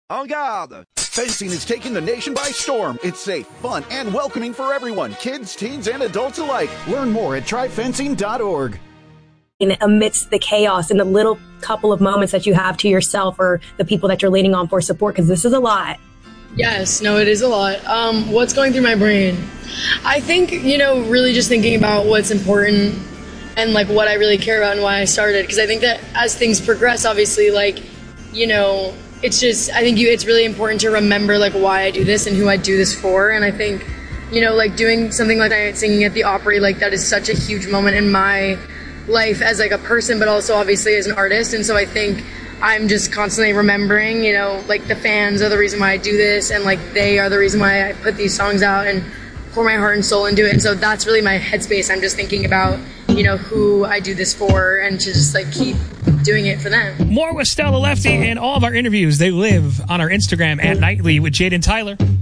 En garde! Fencing is taking the nation by storm. It's safe, fun, and welcoming for everyone, kids, teens, and adults alike. Learn more at tryfencing.org. Amidst the chaos and the little couple of moments that you have to yourself or the people that you're leaning on for support, because this is a lot. Yes, no, it is a lot. What's going through my brain? I think, really just thinking about what's important and like what I really care about and why I started. Because I think that as things progress, obviously, it's really important to remember like why I do this and who I do this for. And I think, doing something like singing at the Opry, like that is such a huge moment in my life as like a person, but also obviously as an artist. And so I think I'm just constantly remembering, the fans are the reason why I do this, and like they are the reason why I put these songs out and pour my heart and soul into it. And so that's really my headspace. I'm just thinking about, who I do this for, and to just like keep doing it for them. More with Stella Lefty, and all of our interviews, they live on our Instagram at Nightly with Jade and Tyler.